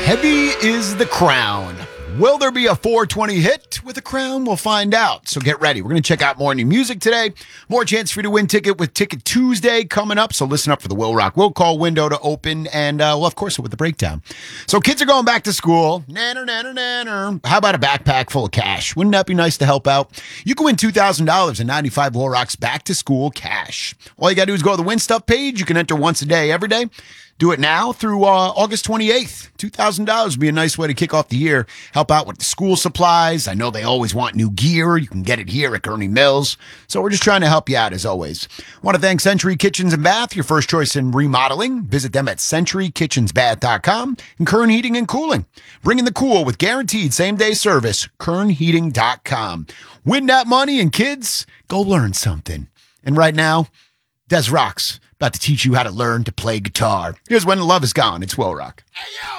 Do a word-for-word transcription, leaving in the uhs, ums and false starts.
Heavy is the crown. Will there be a four twenty hit with a crown? We'll find out. So get ready. We're going to check out more new music today. More chance for you to win ticket with Ticket Tuesday coming up. So listen up for the Will Rock Will Call window to open. And, uh, well, of course, with the breakdown. So kids are going back to school. Nanner, nanner, nanner. How about a backpack full of cash? Wouldn't that be nice to help out? You can win two thousand dollars in ninety-five Will Rock's Back to School Cash. All you got to do is go to the Win Stuff page. You can enter once a day, every day. Do it now through uh, August twenty-eighth. two thousand dollars would be a nice way to kick off the year. Help out with the school supplies. I know they always want new gear. You can get it here at Kearney Mills. So we're just trying to help you out as always. I want to thank Century Kitchens and Bath, your first choice in remodeling. Visit them at century kitchens bath dot com. And Kern Heating and Cooling. Bringing the cool with guaranteed same-day service. kern heating dot com. Win that money and kids, go learn something. And right now, Des Rocks about to teach you how to learn to play guitar. Here's When the Love Is Gone. It's Will Rock. Hey, yo!